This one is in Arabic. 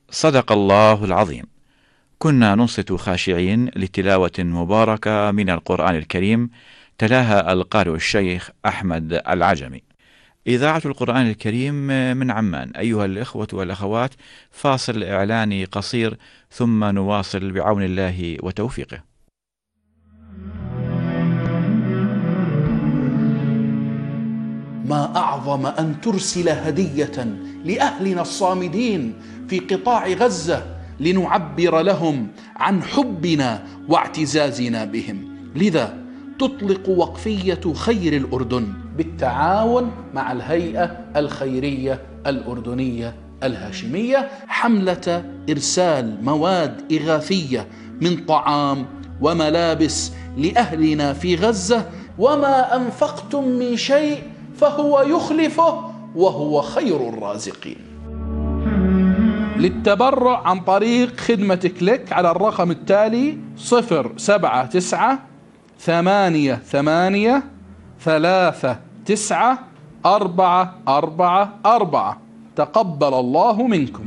صدق الله العظيم. كنا ننصت خاشعين لتلاوة مباركة من القرآن الكريم، تلاها القارئ الشيخ أحمد العجمي. إذاعة القرآن الكريم من عمان. أيها الإخوة والأخوات، فاصل إعلاني قصير ثم نواصل بعون الله وتوفيقه. ما أعظم أن ترسل هدية لأهلنا الصامدين في قطاع غزة لنعبر لهم عن حبنا واعتزازنا بهم. لذا تطلق وقفية خير الأردن بالتعاون مع الهيئة الخيرية الأردنية الهاشمية حملة إرسال مواد إغاثية من طعام وملابس لأهلنا في غزة. وما أنفقتم من شيء فهو يخلفه وهو خير الرازقين. للتبرع عن طريق خدمة كليك على الرقم التالي 079-88-39-444. تقبل الله منكم.